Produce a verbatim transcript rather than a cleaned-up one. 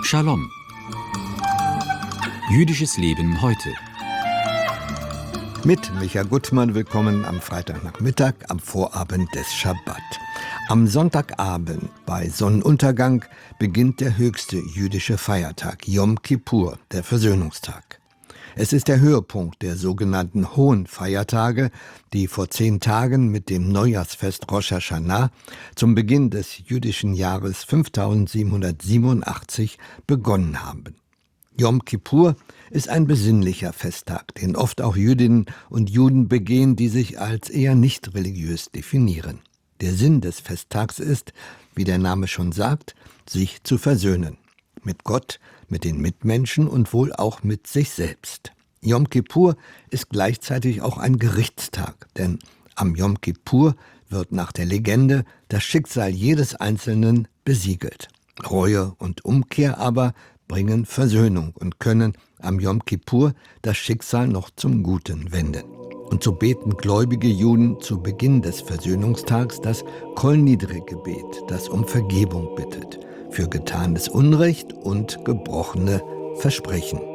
Shalom. Jüdisches Leben heute. Mit Micha Gutmann willkommen am Freitagnachmittag, am Vorabend des Schabbat. Am Sonntagabend bei Sonnenuntergang beginnt der höchste jüdische Feiertag, Jom Kippur, der Versöhnungstag. Es ist der Höhepunkt der sogenannten Hohen Feiertage, die vor zehn Tagen mit dem Neujahrsfest Rosh Hashanah zum Beginn des jüdischen Jahres fünftausendsiebenhundertsiebenundachtzig begonnen haben. Jom Kippur ist ein besinnlicher Festtag, den oft auch Jüdinnen und Juden begehen, die sich als eher nicht religiös definieren. Der Sinn des Festtags ist, wie der Name schon sagt, sich zu versöhnen. Mit Gott, mit den Mitmenschen und wohl auch mit sich selbst. Jom Kippur ist gleichzeitig auch ein Gerichtstag, denn am Jom Kippur wird nach der Legende das Schicksal jedes Einzelnen besiegelt. Reue und Umkehr aber bringen Versöhnung und können am Jom Kippur das Schicksal noch zum Guten wenden. Und so beten gläubige Juden zu Beginn des Versöhnungstags das Kol Nidre Gebet, das um Vergebung bittet für getanes Unrecht und gebrochene Versprechen.